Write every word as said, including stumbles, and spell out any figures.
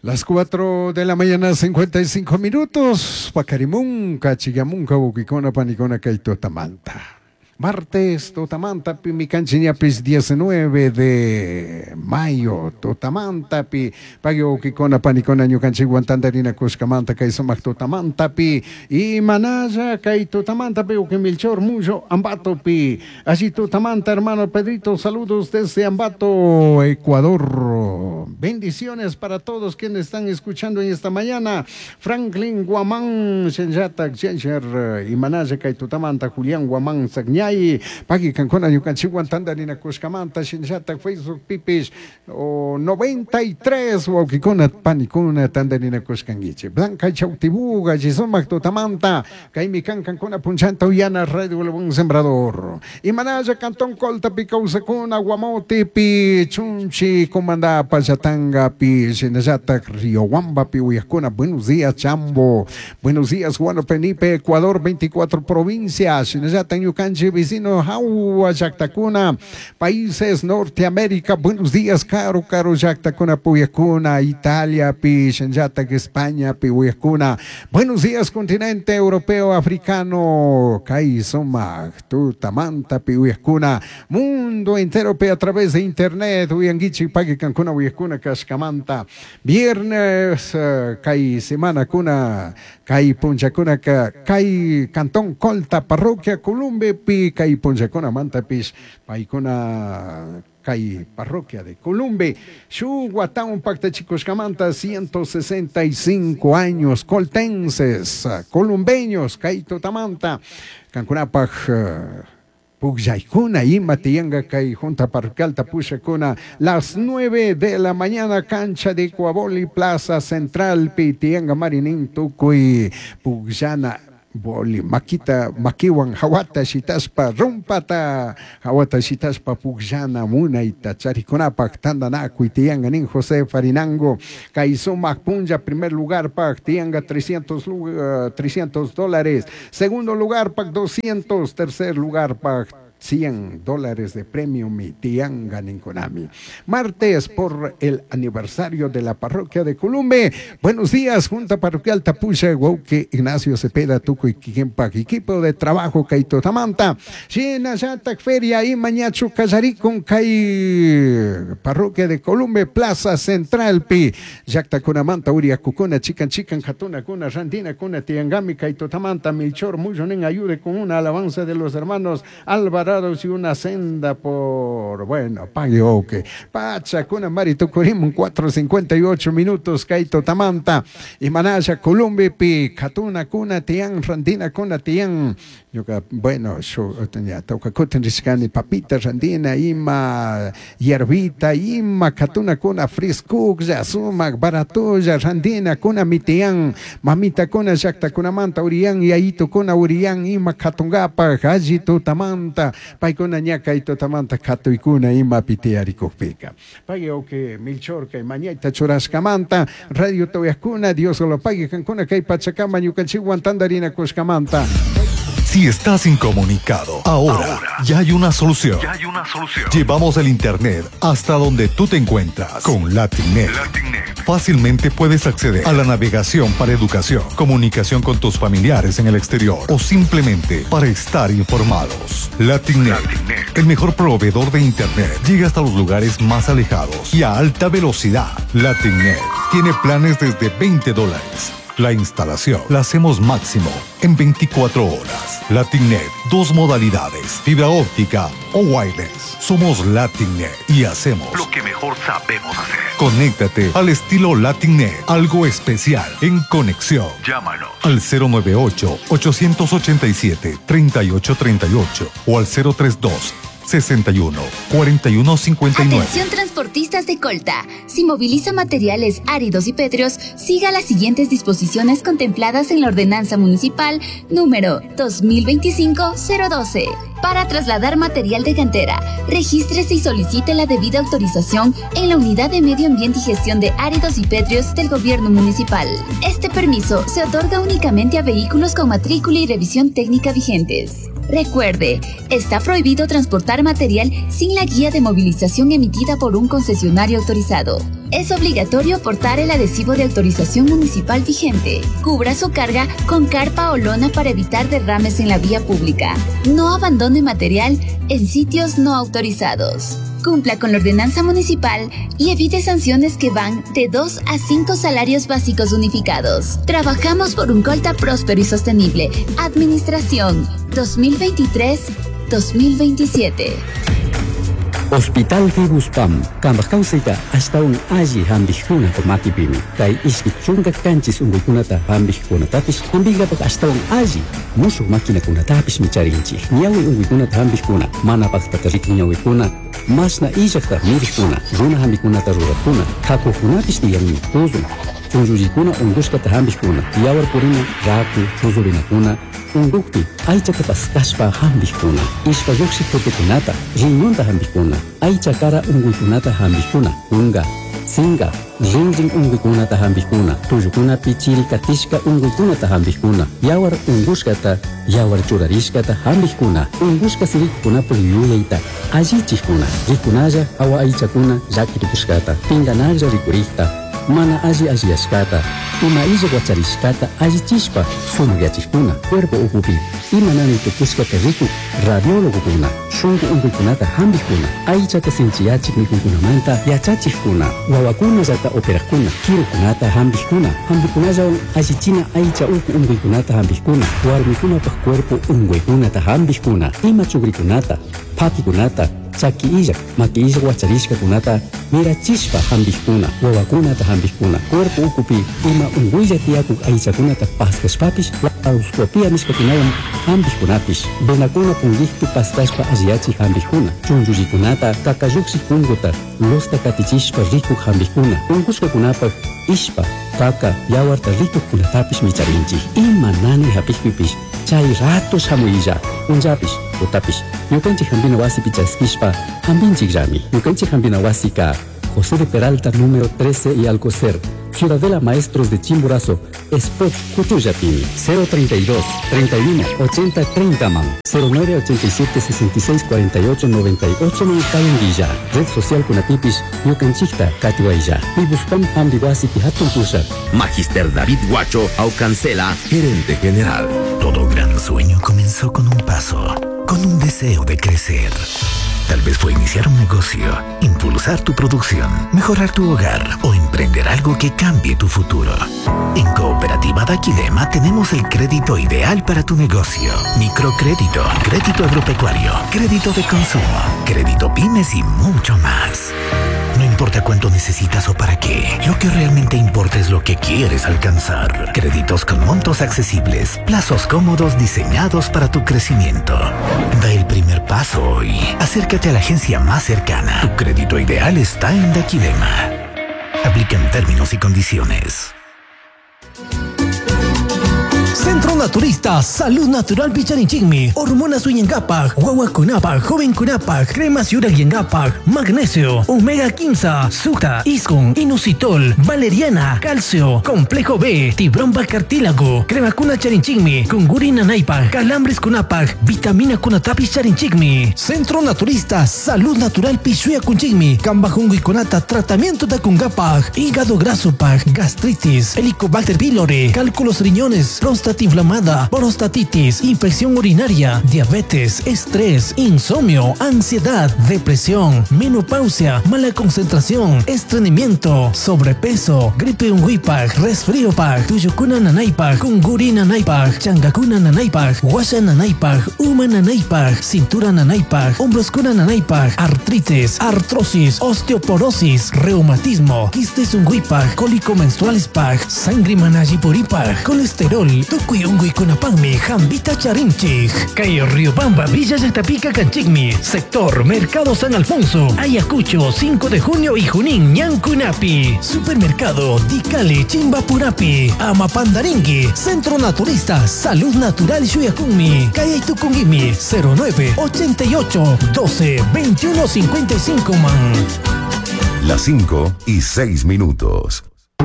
Las cuatro de la mañana, cincuenta y cinco minutos. Pacarimunca, Chigamunca, Buquicona, Panicona, Caito, Tamanta. Martes, Totamanta, pi mi canchiñapis diecinueve de mayo, Totamanta, pi pagio Kikona, Panicona, Ñucanchi, Guantandarina, Cuscamanta, Kaisomac, Totamanta, pi y Manaya, Kai Totamanta, pi Milchor, Mujo, Ambato, pi allí Totamanta, hermano Pedrito, saludos desde Ambato, Ecuador. Bendiciones para todos quienes están escuchando en esta mañana. Franklin Guamán, Shenyatak, Jencher, y Manaya, Kai Totamanta, Julián Guamán, Sagñay. Pagi Cancona, Yucanchi, Guantandarina, Cuscamanta, Shinjata, Facebook, Pipis, o noventa y tres, Wauquicona, Panicuna, Tandarina, Cuscanguiche, Blanca, Chautibuga, Gisomac, Totamanta, Caimican, Cancona, Punchanta, Uyana, Radio, un Sembrador, y Manaya, Cantón Colta, Picausacuna, Guamote, Pi, Chunchi, Comanda, Pachatanga, Pi, Shinjata, Río Wamba, Pi, Uyacuna, buenos días, Chambo, buenos días, Juan Penipe, Ecuador, veinticuatro provincias, Shinjata, Yucanchi, vecino Jaua, Yactacuna, países Norteamérica, buenos días, caro, caro, Yactacuna, Puyacuna, Italia, Pichenjata, España, Puyacuna, buenos días, continente europeo, africano, Kaisoma, Tutamanta, Puyacuna, mundo entero, a través de internet, Uyangichi, Pagui, Cancuna, Puyacuna, Cascamanta, viernes, Kai, semana, Cuna, Kai, Punchacuna, Kai, Cantón Colta, Parroquia, Columbe, Pi, Kai, Punchacuna, Mantapis, Paicona, Kai, Parroquia de Columbe, Xuguatán, Pacta Chicos Camanta, ciento sesenta y cinco años, coltenses, columbeños, Kai, Totamanta, Cancunapaj, Pugyaykuna, Ima Tianga, Kai, Junta Parroquial Tapuchacuna, las nueve de la mañana, cancha de Coaboli, Plaza Central, Pitianga, Marinín, Tucuy, Pugyana, Boli, Maquita, Maquiwan, Hawata, Shitaspa, Rumpata, Hawata, Shitaspa, Pugyana, Muna, Itachariconapac, Tandanacu, Tianganin, José Farinango, Kaizuma, Punja, primer lugar, Pac, Tianga, trescientos dólares, segundo lugar, Pac, doscientos, tercer lugar, Pac, cien dólares de premio mi Tianga Ninconami. Martes por el aniversario de la parroquia de Columbe. Buenos días, Junta Parroquial Tapucha, Guauque, Ignacio Cepeda, Tuco y Quiquempac, equipo de trabajo Caito Tamanta, China Yatak Feria y Mañacho Casaricon, Cai Parroquia de Columbe, Plaza Central, Pi, Yacta Cunamanta, Uria Cucuna, Chican Chican, Jatuna Cuna, Randina Cuna, Tiangami, Caito Tamanta, Milchor, Muyonen, ayude con una alabanza de los hermanos Álvaro y una senda por, bueno, pague oque. Pacha, Cuna, Marito, Corim, cuatro cincuenta y ocho minutos, Caito Tamanta, y Manaya, Columbi, Pi, Catuna, Cuna, Tian, Randina, Cuna, Tian, bueno, yo tenía, toca Cotenriscani, Papita, Randina, Ima, Yerbita, Ima, Catuna, Cuna, Friscook, Yasuma, Baratuya, Randina, Cuna, Mitian, Mamita, Cuna, Jacta, Cuna, Manta, Urián, y Aito, Cuna, Urián, Ima, Catungapa, Hajito, Tamanta, Paicona ñaca y Totamanta Catuicuna y Mapitearicopeka. Pague o que Milchorca y Mañaita Churascamanta, Radio Toyacuna, Dios lo pague, Cancuna, Cay Pachacama, Yucanchi, Guantandarina, Coscamanta. Si estás incomunicado, ahora, ahora ya hay una solución. Ya hay una solución. Llevamos el internet hasta donde tú te encuentras con Latinnet. Latinnet. Fácilmente puedes acceder a la navegación para educación, comunicación con tus familiares en el exterior o simplemente para estar informados. Latinnet, Latinnet, el mejor proveedor de internet, llega hasta los lugares más alejados y a alta velocidad. Latinnet tiene planes desde veinte dólares. La instalación la hacemos máximo en veinticuatro horas. Latinnet, dos modalidades, fibra óptica o wireless. Somos Latinnet y hacemos lo que mejor sabemos hacer. Conéctate al estilo Latinnet, algo especial en conexión. Llámanos al cero nueve ocho, ocho ocho siete, tres ocho tres ocho o al cero tres dos, sesenta y uno, cuarenta y uno cincuenta y nueve. Atención transportistas de Colta. Si moviliza materiales áridos y pétreos, siga las siguientes disposiciones contempladas en la ordenanza municipal número dos mil veinticinco cero doce. Para trasladar material de cantera, regístrese y solicite la debida autorización en la Unidad de Medio Ambiente y Gestión de Áridos y Pétreos del Gobierno Municipal. Este permiso se otorga únicamente a vehículos con matrícula y revisión técnica vigentes. Recuerde, está prohibido transportar material sin la guía de movilización emitida por un concesionario autorizado. Es obligatorio portar el adhesivo de autorización municipal vigente. Cubra su carga con carpa o lona para evitar derrames en la vía pública. No abandone material en sitios no autorizados. Cumpla con la ordenanza municipal y evite sanciones que van de dos a cinco salarios básicos unificados. Trabajamos por un Colta próspero y sostenible. Administración dos mil veintitrés a dos mil veintisiete. Hospital Fibuspam, kambah kausita hasta un aji hambihkuna to makipimi. Kai iski chunga kanchis unguikunata hambihkuna tapis, hambiga pak hasta un aji musuh makina kuna tapis micharinchi. Nyawi unguikunata hambihkuna, mana pak tatarik nyawikuna, masna ijakta mirikuna, runa hambikunata rurakuna, kakukunapis diyang tuzun. Chunjujikuna unguskata hambihkuna, yawar purina raku tuzurinakuna, undukti aichata paskashpa hambihkuna, ishka yuksi pupikunata, riñonta hambihkuna, aicha kara unguikunata hambihkuna, unga, singa, rinrin unguikunata hambihkuna, tuyukuna pichiri katishka unguikunata hambihkuna, yawar unguskata, yawar churarishkata hambihkuna, unguska sirikuna puliyuyaita, allichikuna, rikunaya awa aichakuna yakirikushkata, pinganaya rikurikta, mana aji ajiyashkata, ima illa guacharishkata allichishpa sumuyachikuna, cuerpo ukupi, ima nani tukushkata riku, radiólogo kuna, shungu unguikunata hambihkuna, aichata sinchiyachik mikunkunamanta yachachikuna, wawakuna zata operakuna, kirukunata hambihkuna, hambihkunayawan allichina aicha uku unguikunata hambihkuna, warmikuna pak cuerpo unguikunata hambihkuna, ima chugrikunata, pakikunata, chaki illa, maki illa guacharishka kunata, mirachishpa hambihkuna, wawakunata hambihkuna, cuerpo ukupi, ima unguilla tiakuk aichakunata paskashpapis, auskopia nishkakunawan hambihkunapis, benakuna pungihtu pastashpa ajiachi hambihkuna, chunjujikunata, kakayuksi kunguta, losta katichishpa rikuk hambihkuna, ungushkakunapak, ishpa, kaka, yawarta rikuk kunatapis micharinchi, ima nani hapikpipis, chay ratos hamuilla, unjapis, utapis, yukanchik hambina wasi pichaskishpa, hambinchik rami, yukanchik hambina wasi ka, José de Peralta número trece y Alcocer, Ciudadela Maestros de Chimborazo, Spot Cutuyapini, cero treinta y dos, treinta y uno, ochenta, treinta man, cero nueve ochenta y siete, sesenta y seis, cuarenta y ocho, noventa y ocho Villa, Red Social Kunatipis, Yucanchikta, Katiwailla, Pibuspam Ambiwasi Pihatun Pushat. Magister David Guacho Aucancela, gerente general. Todo gran sueño comenzó con un paso, con un deseo de crecer. Tal vez fue iniciar un negocio, impulsar tu producción, mejorar tu hogar o emprender algo que cambie tu futuro. En Cooperativa Daquilema tenemos el crédito ideal para tu negocio. Microcrédito, crédito agropecuario, crédito de consumo, crédito pymes y mucho más. No importa cuánto necesitas o para qué, lo que realmente importa es lo que quieres alcanzar. Créditos con montos accesibles, plazos cómodos diseñados para tu crecimiento. Da el primer paso hoy. Acércate a la agencia más cercana. Tu crédito ideal está en Daquilema. Aplican términos y condiciones. Centro Naturista, Salud Natural Picharinchigmi, Hormonas Uyengapak, Guaguacunapak, Joven Cunapak, Cremas Yurayengapak, Magnesio, Omega quince, Suta, Iscon, Inositol, Valeriana, Calcio, Complejo B, Tibromba Cartílago, Crema Cuna Charinchigmi, Kungurina Naipak, Calambres Cunapak, Vitamina Cunatapi Charinchigmi. Centro Naturista, Salud Natural Pichuya Kunchigmi, Cambajungo y Conata, Tratamiento de Kungapak, Hígado Graso Pak, Gastritis, Helicobacter pylori, Cálculos riñones, próstata inflamada, prostatitis, infección urinaria, diabetes, estrés, insomnio, ansiedad, depresión, menopausia, mala concentración, estreñimiento, sobrepeso, gripe unguipak, resfrío pak, tuyukuna nanaipak, kunguri nanaipak, changakuna nanaipak, washa nanaipak, uma nanaipak, cintura nanaipak, hombros kuna nanaipak, artritis, artrosis, osteoporosis, reumatismo, quistes unguipak, cólico menstruales pak, sangre manajipuripak, colesterol, Tukuyungui Kunapagmi, Jambita Charinchig, Cayo Riobamba, Villa Yatapica Canchigmi, Sector Mercado San Alfonso, Ayacucho, cinco de junio y Junín, Ñancunapi, Supermercado Dicali, Chimbapurapi, Amapandaringui, Centro Naturista, Salud Natural Shuyakumi, Calle Tukungimi, cero nueve ochenta y ocho, doce, veintiuno cincuenta y cinco man. Las cinco y seis minutos.